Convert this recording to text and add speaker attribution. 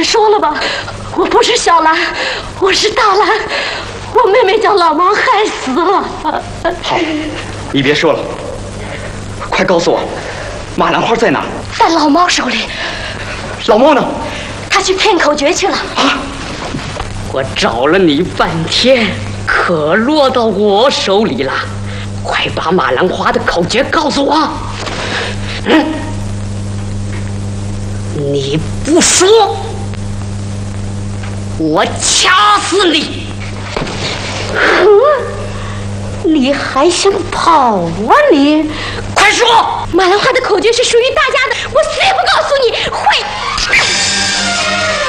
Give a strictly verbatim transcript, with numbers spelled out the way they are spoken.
Speaker 1: 说了吧，我不是小兰，我是大兰，我妹妹叫老毛害死了。
Speaker 2: 好，你别说了，快告诉我，马兰花在哪？
Speaker 1: 在老毛手里。
Speaker 2: 老毛呢？
Speaker 1: 他去骗口诀去了。
Speaker 2: 啊！
Speaker 3: 我找了你半天，可落到我手里了。快把马兰花的口诀告诉我。嗯，你不说，我掐死你！
Speaker 1: 嗯，你还想跑啊你？
Speaker 3: 快说！
Speaker 1: 马兰花的口诀是属于大家的，我死也不告诉你。会。